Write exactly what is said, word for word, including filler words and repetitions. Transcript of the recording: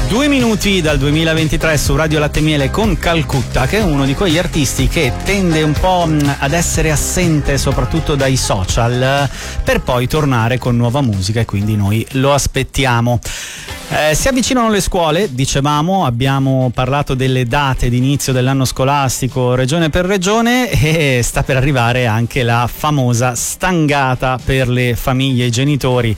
Due minuti dal duemilaventitré su Radio Latte e Miele con Calcutta, che è uno di quegli artisti che tende un po' ad essere assente soprattutto dai social, per poi tornare con nuova musica, e quindi noi lo aspettiamo. Eh, si avvicinano le scuole, dicevamo, abbiamo parlato delle date di inizio dell'anno scolastico regione per regione, e sta per arrivare anche la famosa stangata per le famiglie e i genitori